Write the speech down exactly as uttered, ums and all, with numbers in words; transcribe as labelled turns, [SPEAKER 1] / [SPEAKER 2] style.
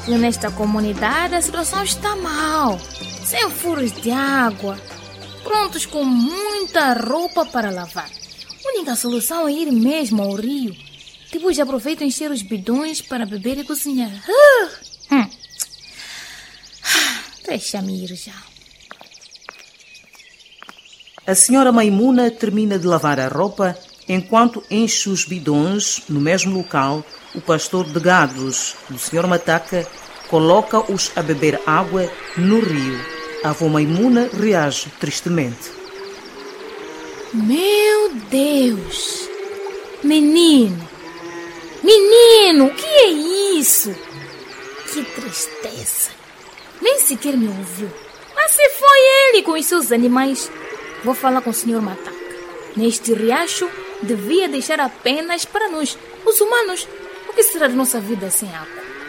[SPEAKER 1] que nesta comunidade a situação está mal, sem furos de água, prontos com muita roupa para lavar. A única solução é ir mesmo ao rio. Depois aproveito e encher os bidões para beber e cozinhar. Uh! Hum. Deixa-me ir já.
[SPEAKER 2] A senhora Maimuna termina de lavar a roupa enquanto enche os bidões no mesmo local. O pastor de gados do senhor Mataca coloca-os a beber água no rio. A avó Maimuna reage tristemente.
[SPEAKER 1] Meu Deus! Menino! Menino, o que é isso? Que tristeza! Nem sequer me ouviu. Mas se foi ele com os seus animais. Vou falar com o senhor Mataca. Neste riacho, devia deixar apenas para nós, os humanos. O que será de nossa vida sem água?